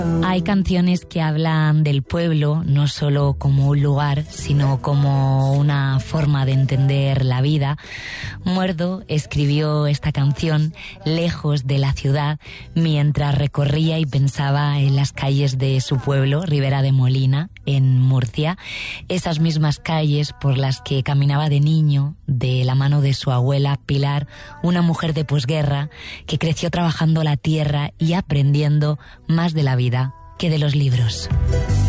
Hay canciones que hablan del pueblo no solo como un lugar, sino como una forma de entender la vida. Muerdo escribió esta canción lejos de la ciudad mientras recorría y pensaba en las calles de su pueblo, Ribera de Molina, en Murcia. Esas mismas calles por las que caminaba de niño de la mano de su abuela Pilar, una mujer de posguerra que creció trabajando la tierra y aprendiendo más de la vida que de los libros.